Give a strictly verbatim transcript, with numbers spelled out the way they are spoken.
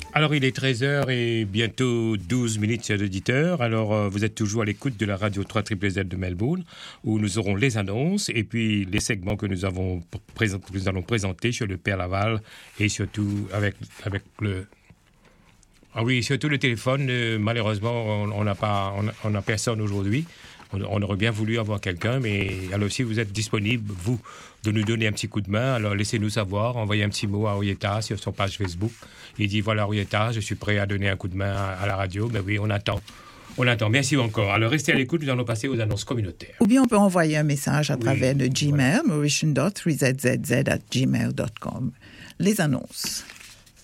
Alors, il est treize heures et bientôt douze minutes, chers auditeurs. Alors, euh, vous êtes toujours à l'écoute de la radio trois Z Z de Melbourne, où nous aurons les annonces et puis les segments que nous, avons présent, que nous allons présenter sur le Père Laval et surtout avec, avec le... Ah oui, surtout le téléphone. Euh, malheureusement, on n'a pas, on a personne aujourd'hui. On, on aurait bien voulu avoir quelqu'un, mais alors si vous êtes disponible, vous, de nous donner un petit coup de main, alors laissez-nous savoir, envoyez un petit mot à Orietta sur son page Facebook. Il dit, voilà Orietta, je suis prêt à donner un coup de main à, à la radio. Ben oui, on attend. On attend. Merci encore. Alors restez à l'écoute, nous allons passer aux annonces communautaires. Ou bien on peut envoyer un message à oui, travers le Gmail, voilà. mauritian dot three z z z at gmail dot com. Les annonces.